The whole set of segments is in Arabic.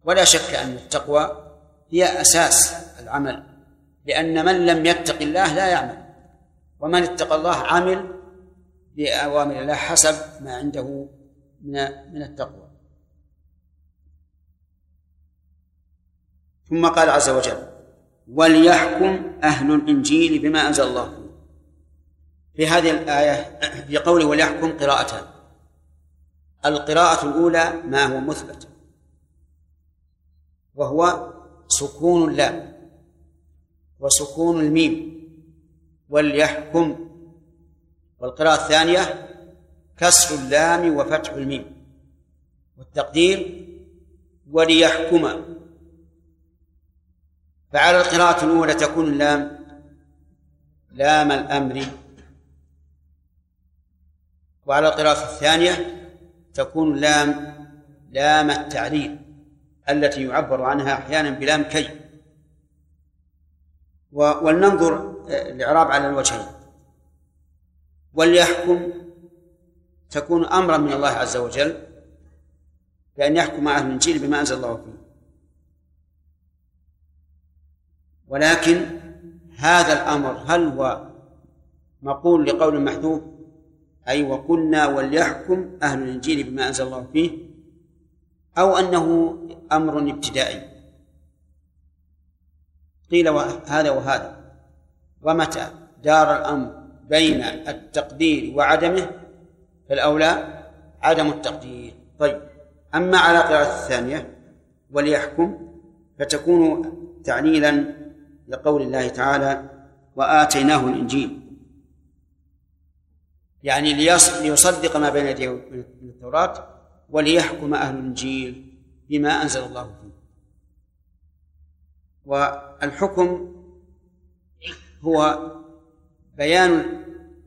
ولا شك أن التقوى هي أساس العمل، لأن من لم يتق الله لا يعمل، ومن اتقى الله عمل بأوامر الله حسب ما عنده من التقوى. ثم قال عز وجل: وليحكم أهل الإنجيل بما أنزل الله فيه. في هذه الآية في قوله وليحكم قراءتان. القراءة الأولى ما هو مثبت، وهو سكون اللام وسكون الميم، وليحكم. والقراءة الثانية كسر اللام وفتح الميم، والتقدير وليحكم. فعلى القراءة الأولى تكون اللام لام الأمر، وعلى القراءة الثانية تكون اللام لام التعليل التي يعبر عنها أحيانا بلام كي. ولننظر الإعراب على الوجهين. وليحكم تكون أمرا من الله عز وجل بأن يحكم أهل الإنجيل بما أنزل الله فيه، ولكن هذا الأمر هل هو مقول لقول محذوف أي وقلنا وليحكم أهل الإنجيل بما أنزل الله فيه، أو أنه أمر ابتدائي؟ قيل هذا وهذا. ومتى دار الأمر بين التقدير وعدمه فالأولى عدم التقدير. طيب، أما على قراءة الثانية وليحكم فتكون تعليلا لقول الله تعالى وآتيناه الإنجيل، يعني ليصدق ما بين يديه من التوراة، وليحكم أهل الإنجيل بما أنزل الله فيه. والحكم هو بيان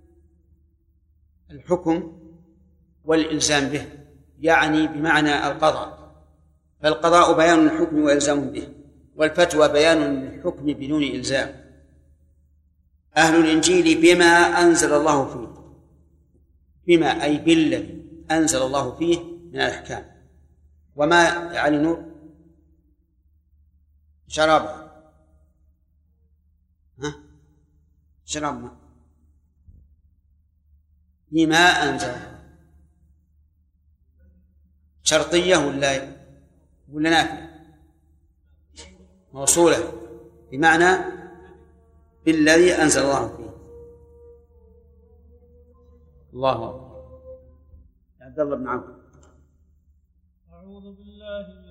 الحكم والإلزام به، يعني بمعنى القضاء، فالقضاء بيان الحكم وإلزام به، والفتوى بيان الحكم بدون إلزام. أهل الإنجيل بما أنزل الله فيه، بما أي بالذي أنزل الله فيه من الأحكام. وما يعني نور شراب شراب ما بما أنزل شرطية ولا نافية؟ موصولة بمعنى بالذي أنزل الله فيه. الله أكبر. عبد الله بن عمرو. أعوذ بالله